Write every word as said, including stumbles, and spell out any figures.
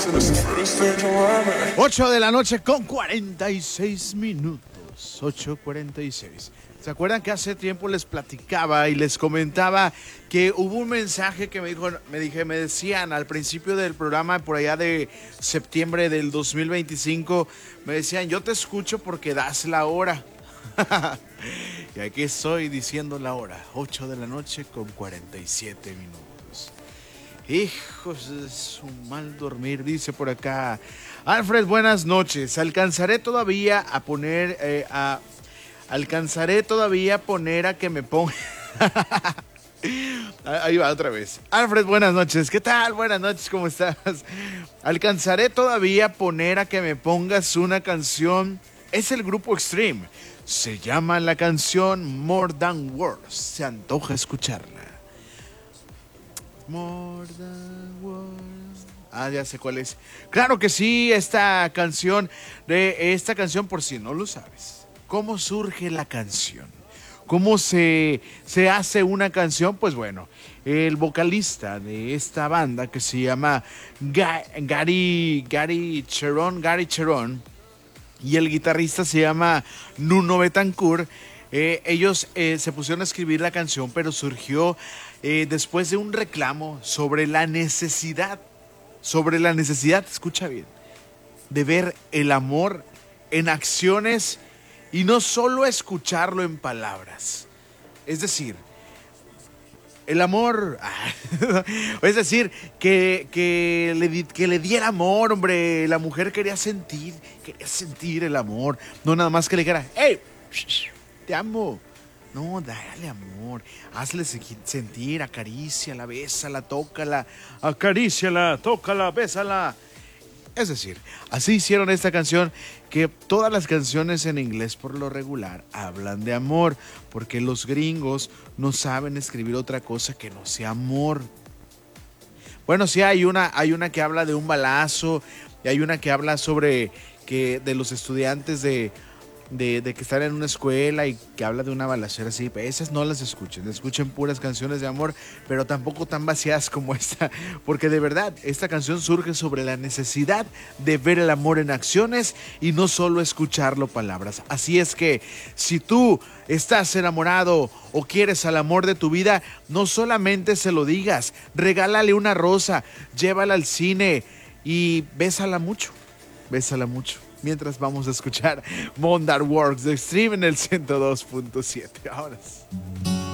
ocho de la noche con cuarenta y seis minutos. ocho cuarenta y seis. ¿Se acuerdan que hace tiempo les platicaba y les comentaba que hubo un mensaje que me dijo, me dije, me decían al principio del programa, por allá de septiembre del dos mil veinticinco, me decían, yo te escucho porque das la hora. Y aquí estoy diciendo la hora, ocho de la noche con cuarenta y siete minutos. Hijos, es un mal dormir, dice por acá Alfred, buenas noches. Alcanzaré todavía a poner eh, a alcanzaré todavía a poner a que me ponga. Ahí va otra vez. Alfred, buenas noches. ¿Qué tal? Buenas noches, ¿cómo estás? Alcanzaré todavía a poner a que me pongas una canción. Es el grupo Extreme. Se llama la canción More Than Words. Se antoja escucharla. More Than Words. Ah, ya sé cuál es. Claro que sí, esta canción, de esta canción por si no lo sabes. ¿Cómo surge la canción? ¿Cómo se, se hace una canción? Pues bueno, el vocalista de esta banda que se llama Gary, Gary Cherone, Gary Cherone, y el guitarrista se llama Nuno Betancourt. Eh, ellos eh, se pusieron a escribir la canción, pero surgió eh, después de un reclamo sobre la necesidad, sobre la necesidad, escucha bien, de ver el amor en acciones y no solo escucharlo en palabras. Es decir, el amor, es decir, que, que, le, que le diera amor, hombre. La mujer quería sentir, quería sentir el amor. No nada más que le dijera, hey, te amo. No, dale amor, hazle sentir, acaríciala, bésala, tócala, acaríciala, tócala, bésala. Es decir, así hicieron esta canción, que todas las canciones en inglés por lo regular hablan de amor, porque los gringos no saben escribir otra cosa que no sea amor. Bueno, sí hay una, hay una que habla de un balazo, y hay una que habla sobre que de los estudiantes de, de, de que están en una escuela y que habla de una balacera así. Esas no las escuchen, escuchen puras canciones de amor, pero tampoco tan vacías como esta, porque de verdad esta canción surge sobre la necesidad de ver el amor en acciones y no solo escucharlo palabras. Así es que si tú estás enamorado o quieres al amor de tu vida, no solamente se lo digas, regálale una rosa, llévala al cine y bésala mucho, bésala mucho. Mientras vamos a escuchar More Than Words de Extreme en el ciento dos punto siete. Ahora sí.